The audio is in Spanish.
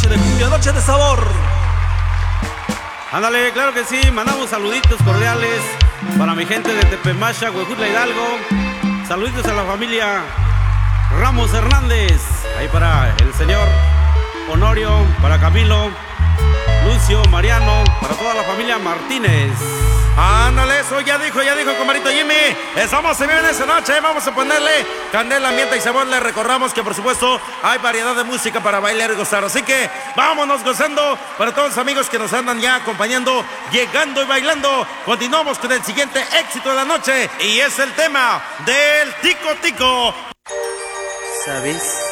noche de cumbia, noche de sabor. Ándale, claro que sí, mandamos saluditos cordiales para mi gente de Tepemacha, Huejutla, Hidalgo. Saluditos a la familia Ramos Hernández, ahí para el señor Honorio, para Camilo, Lucio, Mariano, para toda la familia Martínez. Ándale, eso ya dijo, comadrito Jimmy. Estamos en esa noche, vamos a ponerle candela, mienta y sabor. Le recordamos que por supuesto hay variedad de música para bailar y gozar. Así que vámonos gozando para todos los amigos que nos andan ya acompañando, llegando y bailando. Continuamos con el siguiente éxito de la noche y es el tema del Tico Tico. ¿Sabes?